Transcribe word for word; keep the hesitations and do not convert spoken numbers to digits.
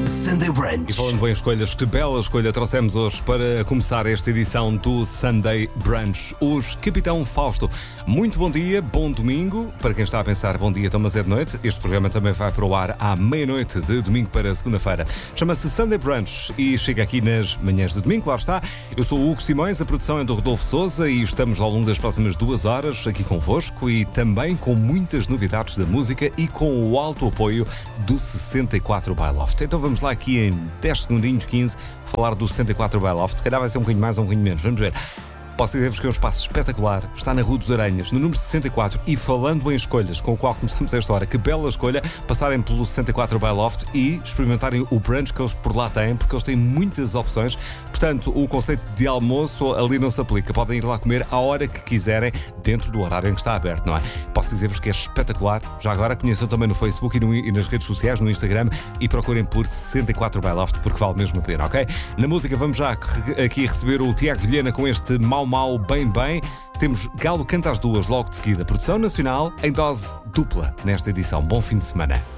Sunday E Brunch. falando bem em escolhas, que bela escolha trouxemos hoje para começar esta edição do Sunday Brunch. Os Capitão Fausto. Muito bom dia, bom domingo. Para quem está a pensar, bom dia, então, mas é de noite. Este programa também vai para o ar à meia-noite de domingo para segunda-feira. Chama-se Sunday Brunch e chega aqui nas manhãs de domingo, lá está. Eu sou o Hugo Simões, a produção é do Rodolfo Sousa e estamos ao longo das próximas duas horas aqui convosco e também com muitas novidades da música e com o alto apoio do sessenta e quatro by Loft. Então vamos lá aqui em dez segundinhos, quinze, falar do sessenta e quatro by Loft. Se calhar vai ser um bocadinho mais ou um bocadinho menos, vamos ver. Posso dizer-vos que é um espaço espetacular, está na Rua dos Aranhas, no número sessenta e quatro, e falando em escolhas, com o qual começamos esta hora, que bela escolha, passarem pelo sessenta e quatro by Loft e experimentarem o brunch que eles por lá têm, porque eles têm muitas opções. Portanto, o conceito de almoço ali não se aplica, podem ir lá comer à hora que quiserem, dentro do horário em que está aberto, não é? Posso dizer-vos que é espetacular. Já agora conheçam também no Facebook e, no, e nas redes sociais, no Instagram, e procurem por sessenta e quatro by Loft, porque vale mesmo a pena, ok? Na música vamos já aqui receber o Tiago Vilhena com este Mau Mau Bem Bem. Temos Galo Canta às Duas logo de seguida. Produção nacional em dose dupla nesta edição. Bom fim de semana.